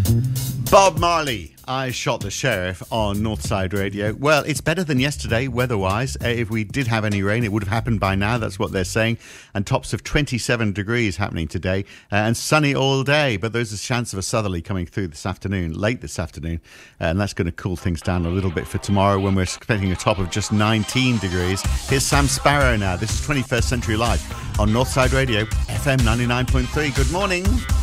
Bob Marley, I Shot the Sheriff on Northside Radio. Well, it's better than yesterday weather-wise. If we did have any rain, it would have happened by now. That's what they're saying. And tops of 27 degrees happening today. And sunny all day. But there's a chance of a southerly coming through this afternoon, late this afternoon. And that's going to cool things down a little bit for tomorrow when we're expecting a top of just 19 degrees. Here's Sam Sparrow now. This is 21st Century Live on Northside Radio, FM 99.3. Good morning.